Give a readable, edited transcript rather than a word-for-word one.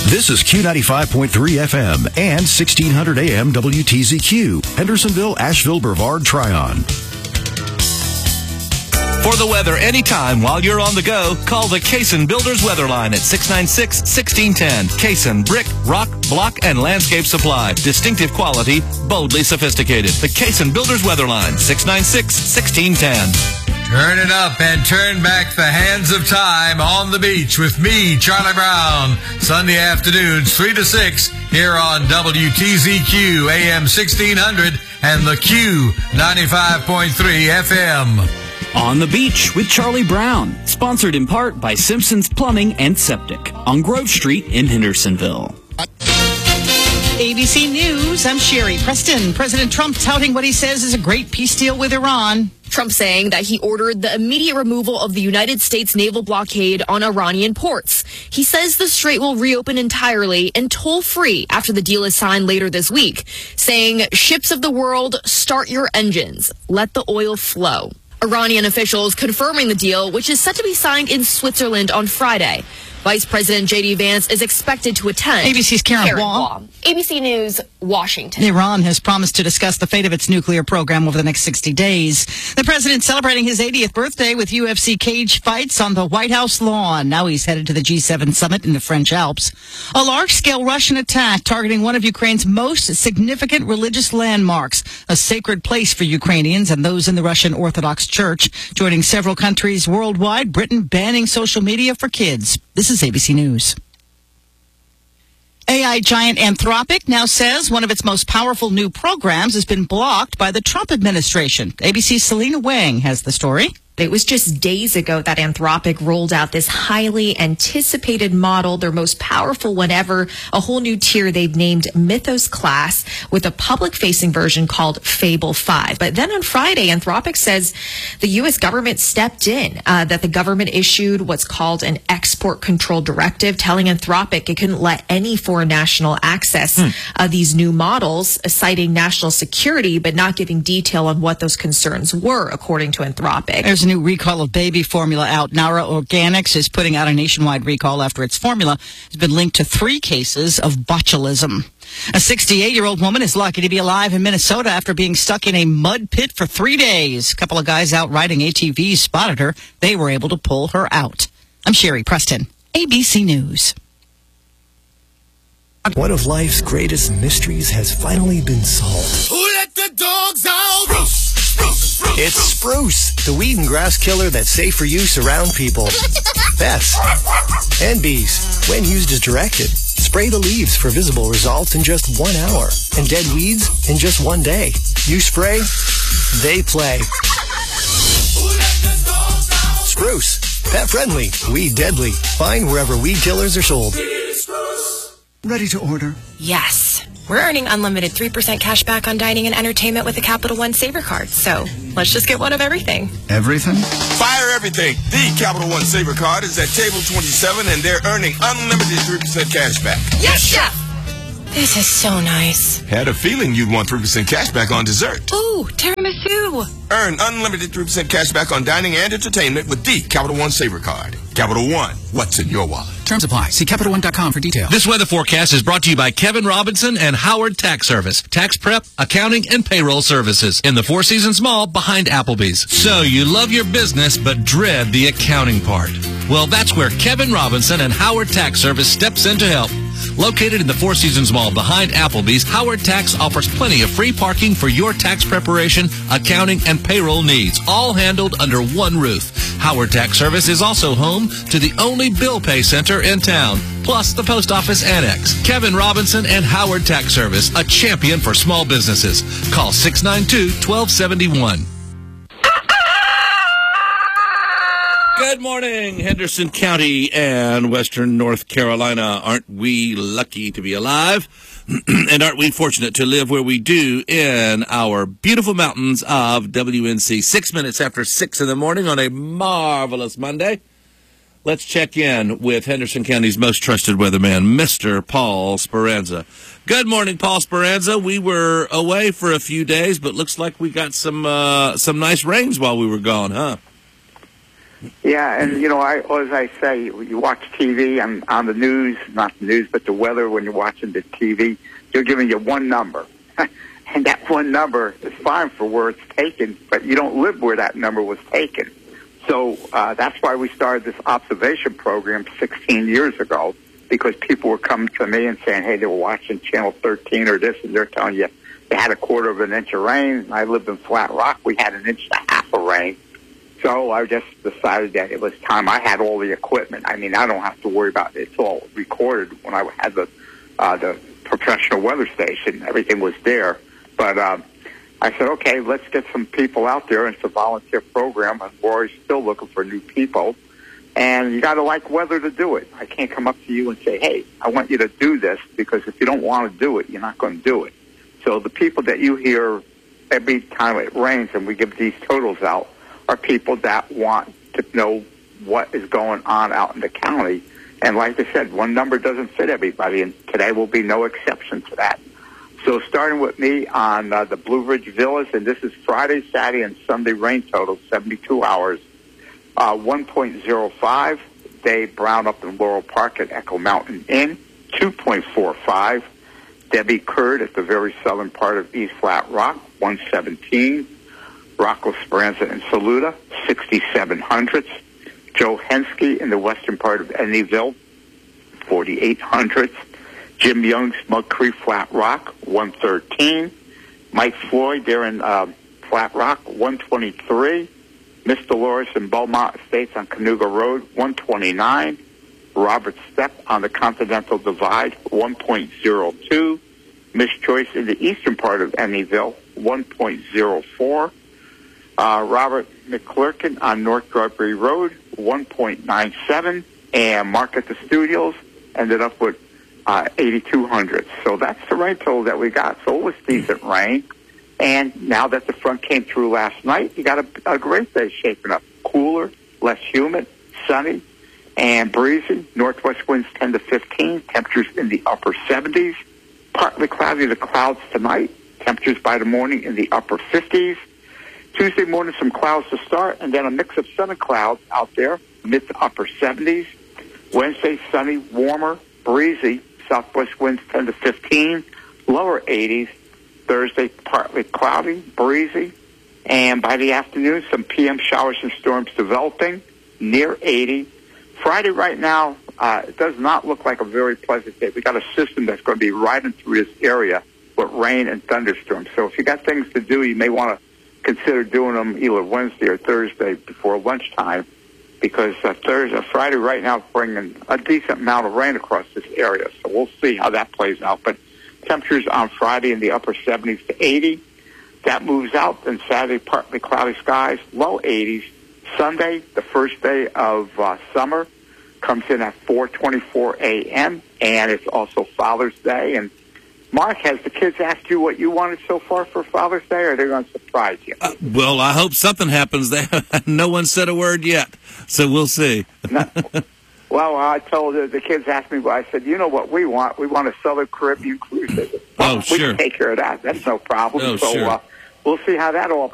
This is Q95.3 FM and 1600 AM WTZQ, Hendersonville, Asheville, Brevard, Tryon. For the weather anytime while you're on the go, call the Cason Builders Weather Line at 696-1610. Cason Brick, Rock, Block, and Landscape Supply. Distinctive quality, boldly sophisticated. The Cason Builders Weather Line, 696-1610. Turn it up and turn back the hands of time on the beach with me, Charlie Brown. Sunday afternoons, 3 to 6, here on WTZQ AM 1600 and the Q 95.3 FM. On the Beach with Charlie Brown, sponsored in part by Simpson's Plumbing and Septic on Grove Street in Hendersonville. ABC News, I'm Sherry Preston. President Trump touting what he says is a great peace deal with Iran. Trump saying that he ordered the immediate removal of the United States naval blockade on Iranian ports. He says the strait will reopen entirely and toll-free after the deal is signed later this week, saying, ships of the world, start your engines. Let the oil flow. Iranian officials confirming the deal, which is set to be signed in Switzerland on Friday. Vice President J.D. Vance is expected to attend. ABC's Karen Wong. ABC News, Washington. Iran has promised to discuss the fate of its nuclear program over the next 60 days. The president celebrating his 80th birthday with UFC cage fights on the White House lawn. Now he's headed to the G7 summit in the French Alps. A large-scale Russian attack targeting one of Ukraine's most significant religious landmarks, a sacred place for Ukrainians and those in the Russian Orthodox Church, joining several countries worldwide, Britain banning social media for kids. This is ABC News. AI giant Anthropic now says one of its most powerful new programs has been blocked by the Trump administration. ABC's Selena Wang has the story. It was just days ago that Anthropic rolled out this highly anticipated model, their most powerful one ever, a whole new tier they've named Mythos Class, with a public-facing version called Fable 5. But then on Friday, Anthropic says the U.S. government stepped in, that the government issued what's called an export control directive, telling Anthropic it couldn't let any foreign national access these new models, citing national security, but not giving detail on what those concerns were, according to Anthropic. There's a new recall of baby formula out. Nara Organics is putting out a nationwide recall after its formula has been linked to 3 cases of botulism. A 68-year-old woman is lucky to be alive in Minnesota after being stuck in a mud pit for 3 days. A couple of guys out riding ATVs spotted her. They were able to pull her out. I'm Sherry Preston, ABC News. One of life's greatest mysteries has finally been solved. Who let the dogs out? It's Spruce, the weed and grass killer that's safe for use around people, pests, and bees. When used as directed, spray the leaves for visible results in just 1 hour, and dead weeds in just 1 day. You spray, they play. Spruce, pet friendly, weed deadly. Find wherever weed killers are sold. Ready to order? Yes. We're earning unlimited 3% cash back on dining and entertainment with the Capital One Saver Card. So let's just get one of everything. Everything? Fire everything. The Capital One Saver Card is at table 27, and they're earning unlimited 3% cash back. Yes, Chef! This is so nice. Had a feeling you'd want 3% cash back on dessert. Ooh, tiramisu. Earn unlimited 3% cash back on dining and entertainment with the Capital One Saver Card. Capital One, what's in your wallet? Terms apply. See CapitalOne.com for details. This weather forecast is brought to you by Kevin Robinson and Howard Tax Service. Tax prep, accounting, and payroll services in the Four Seasons Mall behind Applebee's. So you love your business but dread the accounting part. Well, that's where Kevin Robinson and Howard Tax Service steps in to help. Located in the Four Seasons Mall behind Applebee's, Howard Tax offers plenty of free parking for your tax preparation, accounting, and payroll needs, all handled under one roof. Howard Tax Service is also home to the only bill pay center in town, plus the post office annex. Kevin Robinson and Howard Tax Service, a champion for small businesses. Call 692-1271. Good morning, Henderson County and Western North Carolina. Aren't we lucky to be alive? And aren't we fortunate to live where we do in our beautiful mountains of WNC? 6 minutes after 6 in the morning on a marvelous Monday. Let's check in with Henderson County's most trusted weatherman, Mr. Paul Speranza. Good morning, Paul Speranza. We were away for a few days, but looks like we got some nice rains while we were gone, huh? Yeah, and, as I say, you watch TV on the news, not the news, but the weather when you're watching the TV, they're giving you one number. And that one number is fine for where it's taken, but you don't live where that number was taken. So that's why we started this observation program 16 years ago, because people were coming to me and saying, hey, they were watching Channel 13 or this, and they're telling you they had 1/4 of an inch of rain. I lived in Flat Rock. We had 1.5 inches of rain. So I just decided that it was time. I had all the equipment. I mean, I don't have to worry about it. It's all recorded when I had the professional weather station. Everything was there. But I said, okay, let's get some people out there. It's a volunteer program, and we're always still looking for new people. And you got to like weather to do it. I can't come up to you and say, hey, I want you to do this, because if you don't want to do it, you're not going to do it. So the people that you hear every time it rains and we give these totals out are people that want to know what is going on out in the county. And like I said, one number doesn't fit everybody, and today will be no exception to that. So starting with me on the Blue Ridge Villas, and this is Friday, Saturday, and Sunday rain total, 72 hours. 1.05, Dave Brown up in Laurel Park at Echo Mountain Inn. 2.45, Debbie Curd at the very southern part of East Flat Rock. 117, Rocco Speranza in Saluda. 6700s. Joe Henske in the western part of Edneyville. 4800s. Jim Young's Mud Creek Flat Rock, 113. Mike Floyd there in Flat Rock, 123. Miss Dolores in Beaumont Estates on Canoga Road, 129. Robert Stepp on the Continental Divide, 1.02. Miss Joyce in the eastern part of Edneyville, 1.04. Robert McClurkin on North Broadbury Road, 1.97. And Mark at the Studios ended up with 8,200. So that's the rain total that we got. So it was decent rain. And now that the front came through last night, you got a great day shaping up. Cooler, less humid, sunny, and breezy. Northwest winds 10 to 15. Temperatures in the upper 70s. Partly cloudy to clouds tonight. Temperatures by the morning in the upper 50s. Tuesday morning, some clouds to start, and then a mix of sun and clouds out there, mid to upper 70s. Wednesday, sunny, warmer, breezy. Southwest winds 10 to 15, lower 80s. Thursday, partly cloudy, breezy. And by the afternoon, some PM showers and storms developing, near 80. Friday right now, it does not look like a very pleasant day. We got a system that's going to be riding through this area with rain and thunderstorms. So if you got things to do, you may want to consider doing them either Wednesday or Thursday before lunchtime, because Friday right now is bringing a decent amount of rain across this area. So we'll see how that plays out. But temperatures on Friday in the upper 70s to 80. That moves out. Then Saturday, partly cloudy skies, low 80s. Sunday, the first day of summer, comes in at 4:24 a.m., and it's also Father's Day. And Mark, has the kids asked you what you wanted so far for Father's Day, or are they going to surprise you? Well, I hope something happens there. No one said a word yet, so we'll see. Well, I told the kids asked me, I said, you know what we want? We want a Southern Caribbean cruise. Well, sure. We can take care of that. That's no problem. Sure. We'll see how that all